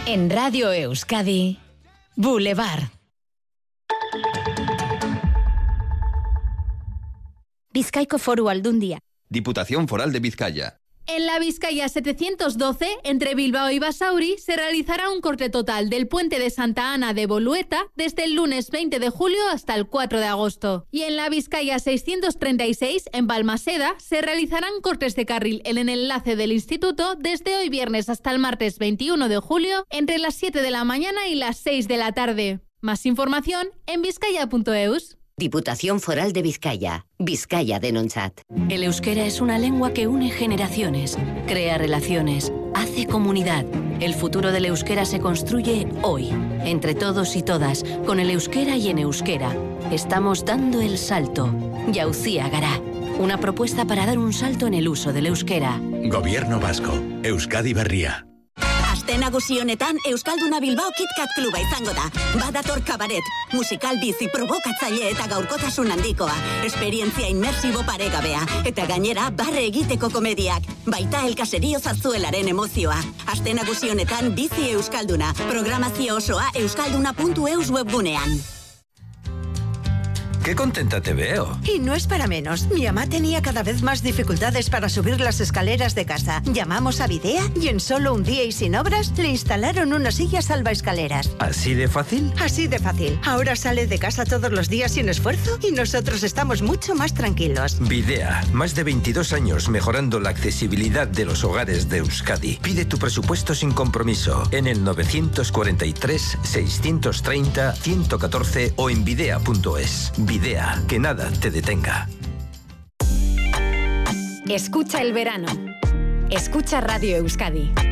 En Radio Euskadi, Boulevard. Bizkaiko Foru Aldundia. Diputación Foral de Vizcaya. En la Vizcaya 712, entre Bilbao y Basauri, se realizará un corte total del puente de Santa Ana de Bolueta desde el lunes 20 de julio hasta el 4 de agosto. Y en la Vizcaya 636, en Balmaseda, se realizarán cortes de carril en el enlace del instituto desde hoy viernes hasta el martes 21 de julio, entre las 7 de la mañana y las 6 de la tarde. Más información en vizcaya.eus. Diputación Foral de Vizcaya. Vizcaya denontzat. El euskera es una lengua que une generaciones, crea relaciones, hace comunidad. El futuro del euskera se construye hoy, entre todos y todas, con el euskera y en euskera. Estamos dando el salto. Jauzia gara. Una propuesta para dar un salto en el uso del euskera. Gobierno Vasco. Euskadi Berria. Aste nagusi honetan Euskalduna Bilbao KitKat kluba izango da. Badator kabaret, musikal bizi provokatzaile eta gaurkotasun handikoa, esperientzia inmersibo paregabea, eta gainera barre egiteko komediak, baita elkaserio zarzuelaren emozioa. Aste nagusi honetan bizi Euskalduna, programazio osoa euskalduna.eus webgunean. ¡Qué contenta te veo! Y no es para menos. Mi mamá tenía cada vez más dificultades para subir las escaleras de casa. Llamamos a Videa y en solo un día y sin obras le instalaron una silla salvaescaleras. ¿Así de fácil? Así de fácil. Ahora sale de casa todos los días sin esfuerzo y nosotros estamos mucho más tranquilos. Videa. Más de 22 años mejorando la accesibilidad de los hogares de Euskadi. Pide tu presupuesto sin compromiso en el 943 630 114 o en videa.es. Videa, que nada te detenga. Escucha el verano. Escucha Radio Euskadi.